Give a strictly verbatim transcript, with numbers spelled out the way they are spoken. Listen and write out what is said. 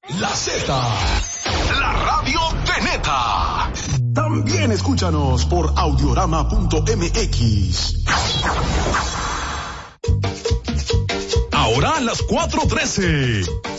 La Z, la radio de Neta. También escúchanos por audiorama punto m x. Ahora a las cuatro trece.